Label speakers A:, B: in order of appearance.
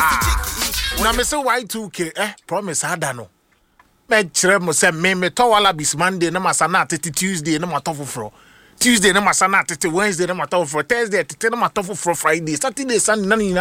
A: Na me say Y2K promise ada no. Me chere mo say me to wala bis Monday na masana tete Tuesday na matofofro. Tuesday na masana tete Wednesday na matofofro. Thursday tete na matofofro Friday. Saturday Sunday na